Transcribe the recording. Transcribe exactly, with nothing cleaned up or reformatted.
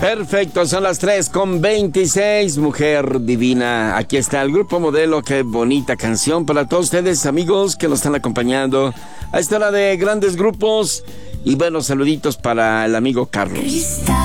Perfecto, son las tres con veintiséis, Mujer Divina. Aquí está el Grupo Modelo, qué bonita canción para todos ustedes, amigos, que nos están acompañando a esta hora de grandes grupos. Y buenos saluditos para el amigo Carlos.